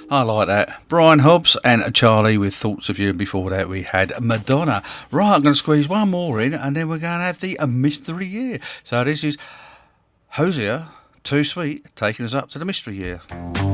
I like that. Brian Hobbs and Charlie with Thoughts of You. And before that, we had Madonna. Right, I'm going to squeeze one more in, and then we're going to have the Mystery Year. So this is Hosier, Too Sweet, taking us up to the Mystery Year.